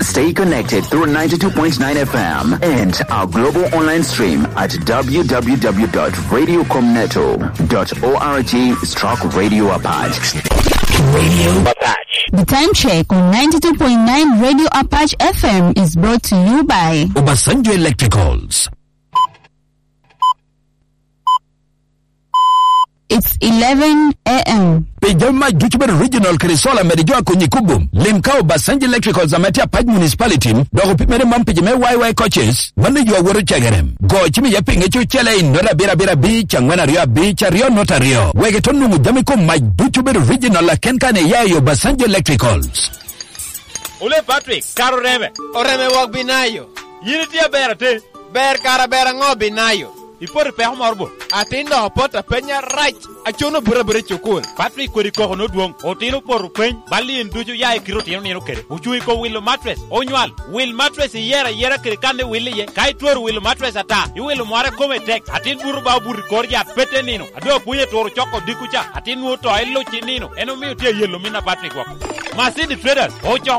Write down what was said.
Stay connected through 92.9 FM and our global online stream at www.radiocomneto.org/Radio Apache. Radio Apache. The time check on 92.9 Radio Apache FM is brought to you by Obasanjo Electricals. It's 11 a.m. Pejama Juchber Regional Krisola Medijua Kunyikubum. Limkao Obasanjo Electricals Amatia Paj Municipality. Dogo pimere mampijime YY coaches. Wanda yu awuru chagerem. Go chimi yaping echu chele in Nora Bira Beach and Wana Rio Beach Rio Nota Rio. Wegetonu mujamiko my Juchber Regional la Kenkane ya Obasanjo Electricals. Ule Patrick, karo reme. Oreme wak binayo. Yini tia bera te. Ber kara bera ngo binayo. Ipor pe homorbo. Atindo pota penya right. Achono bure chukul. Patrick kori ko no duong. Otino por pen. Bali nduju ya ikiroti no kere. Ujui ko Will Mattress. Onywal. Will Mattress yera kere kande Will ye. Kai tuor Will Mattress ata. I Will moare come tek. Atin buru ba buru korja pete nino. Ado kuye toro choko dikucha. Atin woto elo chinino. Eno mi utie yelo mina Patrick wako. Masini traders. Ocho